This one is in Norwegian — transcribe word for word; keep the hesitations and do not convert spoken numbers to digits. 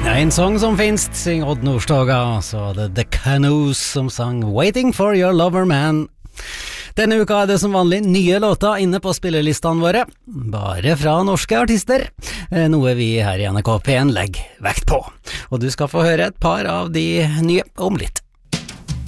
En sång som finst, syng Odd Nordstoga, så var det The Canoes som sang Waiting for Your Lover Man. Denne uka er det som vanlig nye låter inne på spillelistene våre, bare fra norske artister, noe vi her i N R K P en legger vekt på. Og du skal få høre et par av de nye om litt.